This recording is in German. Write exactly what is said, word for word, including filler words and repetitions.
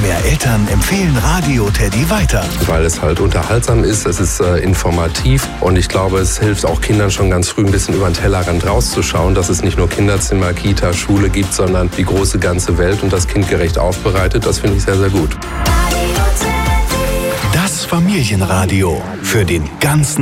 mehr Eltern empfehlen Radio Teddy weiter. Weil es halt unterhaltsam ist, es ist äh, informativ und ich glaube, es hilft auch Kindern schon ganz früh ein bisschen über den Tellerrand rauszuschauen, dass es nicht nur Kinderzimmer, Kita, Schule gibt, sondern die große ganze Welt und das kindgerecht aufbereitet. Das finde ich sehr, sehr gut. Das Familienradio für den ganzen